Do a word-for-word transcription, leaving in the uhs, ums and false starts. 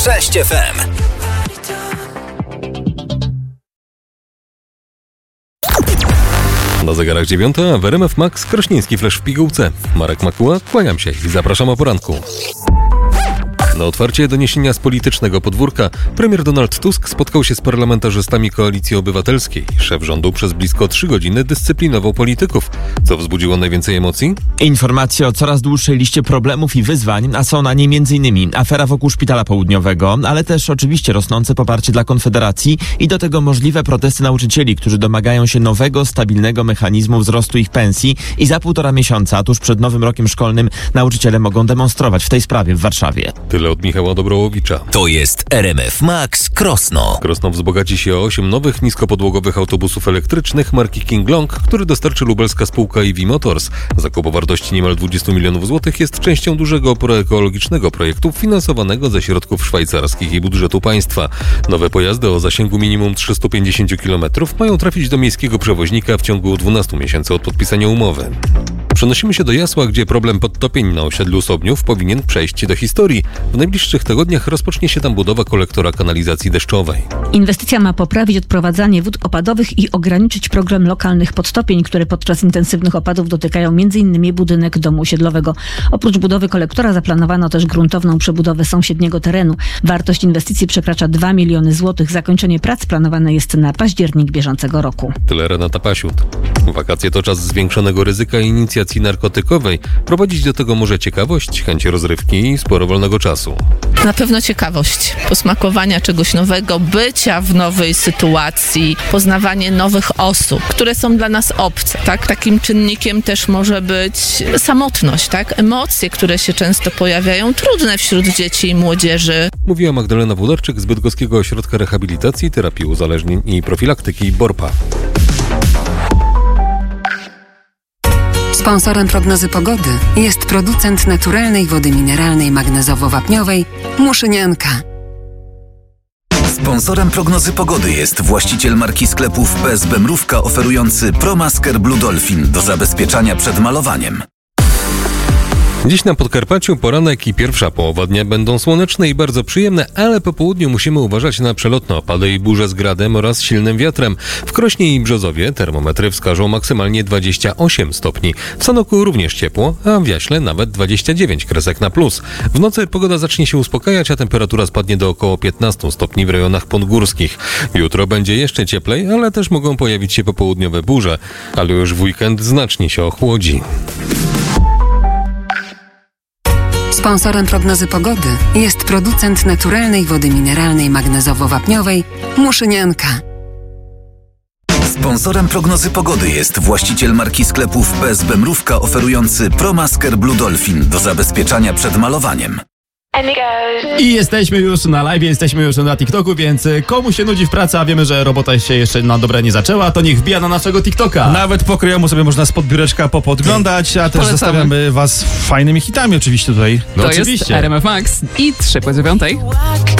Cześć F M. Na zegarach dziewiąta, a w R M F Max Krośnieński Flash w pigułce. Marek Makuła, kłaniam się i zapraszam o poranku. Na otwarcie doniesienia z politycznego podwórka premier Donald Tusk spotkał się z parlamentarzystami Koalicji Obywatelskiej. Szef rządu przez blisko trzy godziny dyscyplinował polityków. Co wzbudziło najwięcej emocji? Informacje o coraz dłuższej liście problemów i wyzwań, a są na niej m.in. afera wokół Szpitala Południowego, ale też oczywiście rosnące poparcie dla Konfederacji i do tego możliwe protesty nauczycieli, którzy domagają się nowego, stabilnego mechanizmu wzrostu ich pensji i za półtora miesiąca, tuż przed nowym rokiem szkolnym, nauczyciele mogą demonstrować w tej sprawie w Warszawie. Tyle od Michała Dobrołowicza. To jest R M F Max Krosno. Krosno wzbogaci się o osiem nowych, niskopodłogowych autobusów elektrycznych marki King Long, który dostarczy lubelska spółka E V Motors. Zakup o wartości niemal dwadzieścia milionów złotych jest częścią dużego proekologicznego projektu finansowanego ze środków szwajcarskich i budżetu państwa. Nowe pojazdy o zasięgu minimum trzysta pięćdziesiąt kilometrów mają trafić do miejskiego przewoźnika w ciągu dwunastu miesięcy od podpisania umowy. Przenosimy się do Jasła, gdzie problem podtopień na osiedlu Sobniów powinien przejść do historii. W najbliższych tygodniach rozpocznie się tam budowa kolektora kanalizacji deszczowej. Inwestycja ma poprawić odprowadzanie wód opadowych i ograniczyć problem lokalnych podtopień, które podczas intensywnych opadów dotykają m.in. budynek domu osiedlowego. Oprócz budowy kolektora zaplanowano też gruntowną przebudowę sąsiedniego terenu. Wartość inwestycji przekracza dwa miliony złotych. Zakończenie prac planowane jest na październik bieżącego roku. Tyle Renata Pasiut. Wakacje to czas zwiększonego ryzyka i inicjacji narkotykowej. Prowadzić do tego może ciekawość, chęć rozrywki i sporo wolnego czasu. Na pewno ciekawość posmakowania czegoś nowego, bycia w nowej sytuacji, poznawanie nowych osób, które są dla nas obce, tak? Takim czynnikiem też może być samotność, tak? Emocje, które się często pojawiają, trudne wśród dzieci i młodzieży. Mówiła Magdalena Włodarczyk z Bydgoskiego Ośrodka Rehabilitacji, Terapii Uzależnień i Profilaktyki BORPA. Sponsorem prognozy pogody jest producent naturalnej wody mineralnej magnezowo-wapniowej Muszynianka. Sponsorem prognozy pogody jest właściciel marki sklepów P S B Mrówka oferujący ProMasker Blue Dolphin do zabezpieczania przed malowaniem. Dziś na Podkarpaciu poranek i pierwsza połowa dnia będą słoneczne i bardzo przyjemne, ale po południu musimy uważać na przelotne opady i burze z gradem oraz silnym wiatrem. W Krośnie i Brzozowie termometry wskażą maksymalnie dwadzieścia osiem stopni. W Sanoku również ciepło, a w Jaśle nawet dwadzieścia dziewięć kresek na plus. W nocy pogoda zacznie się uspokajać, a temperatura spadnie do około piętnastu stopni w rejonach podgórskich. Jutro będzie jeszcze cieplej, ale też mogą pojawić się popołudniowe burze, ale już w weekend znacznie się ochłodzi. Sponsorem prognozy pogody jest producent naturalnej wody mineralnej magnezowo-wapniowej Muszynianka. Sponsorem prognozy pogody jest właściciel marki sklepów P S B Mrówka oferujący ProMasker Blue Dolphin do zabezpieczania przed malowaniem. I jesteśmy już na live, jesteśmy już na TikToku, więc komu się nudzi w pracy, a wiemy, że robota się jeszcze na dobre nie zaczęła, to niech wbija na naszego TikToka. Nawet po kryjomu sobie można spod biureczka popodglądać, a też Polecamy. zostawiamy was fajnymi hitami oczywiście tutaj. No To oczywiście. jest R M F Max i trzy po dziewiątej.